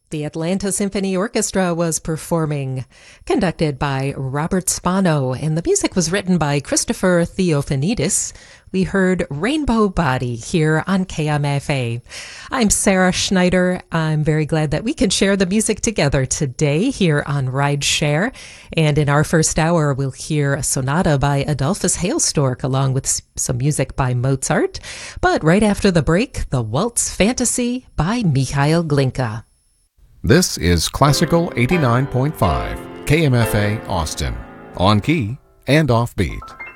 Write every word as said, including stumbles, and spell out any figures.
The Atlanta Symphony Orchestra was performing, conducted by Robert Spano, and the music was written by Christopher Theophanidis. We heard Rainbow Body here on K M F A. I'm Sarah Schneider. I'm very glad that we can share the music together today here on Ride Share. And in our first hour, we'll hear a sonata by Adolphus Hailstork along with some music by Mozart. But right after the break, the Waltz Fantasy by Mikhail Glinka. This is Classical eighty-nine point five, K M F A Austin, on key and offbeat.